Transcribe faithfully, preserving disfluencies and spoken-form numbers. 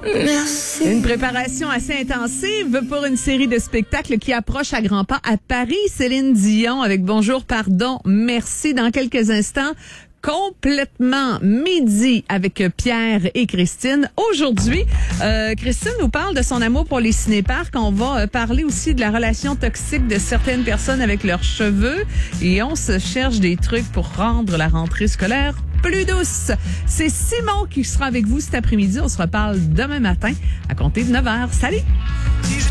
Merci. Une préparation assez intensive pour une série de spectacles qui approche à grands pas à Paris. Céline Dion avec Bonjour, pardon, merci. Dans quelques instants, complètement midi avec Pierre et Christine. Aujourd'hui, euh, Christine nous parle de son amour pour les cinéparcs. On va euh, parler aussi de la relation toxique de certaines personnes avec leurs cheveux. Et on se cherche des trucs pour rendre la rentrée scolaire plus douce. C'est Simon qui sera avec vous cet après-midi. On se reparle demain matin à compter de neuf heures. Salut!